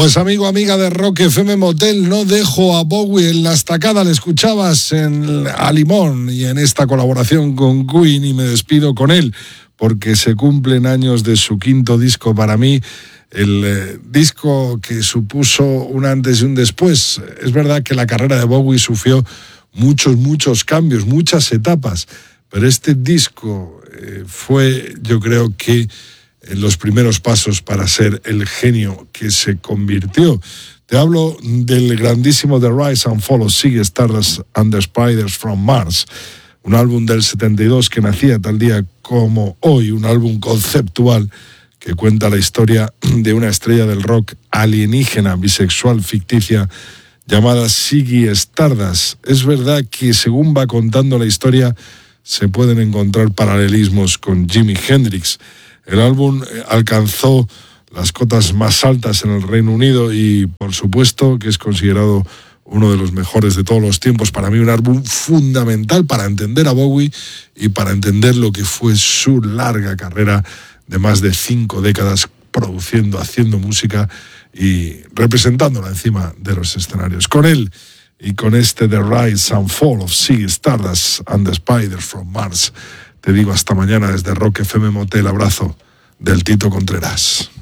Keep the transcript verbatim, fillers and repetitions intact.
Pues amigo, amiga de Rock F M Motel, no dejo a Bowie en la estacada. Le escuchabas en A Limón y en esta colaboración con Queen, y me despido con él porque se cumplen años de su quinto disco. Para mí, el eh, disco que supuso un antes y un después. Es verdad que la carrera de Bowie sufrió muchos, muchos cambios, muchas etapas, pero este disco eh, fue, yo creo que, en los primeros pasos para ser el genio que se convirtió. Te hablo del grandísimo The Rise and Fall of Ziggy Stardust and the Spiders from Mars, un álbum del setenta y dos que nacía tal día como hoy, un álbum conceptual que cuenta la historia de una estrella del rock alienígena, bisexual, ficticia, llamada Ziggy Stardust. Es verdad que según va contando la historia, se pueden encontrar paralelismos con Jimi Hendrix. El álbum alcanzó las cotas más altas en el Reino Unido y, por supuesto, que es considerado uno de los mejores de todos los tiempos. Para mí, un álbum fundamental para entender a Bowie y para entender lo que fue su larga carrera de más de cinco décadas produciendo, haciendo música y representándola encima de los escenarios. Con él y con este The Rise and Fall of Ziggy Stardust and the Spiders from Mars, te digo hasta mañana desde Rock F M Motel. Abrazo del Tito Contreras.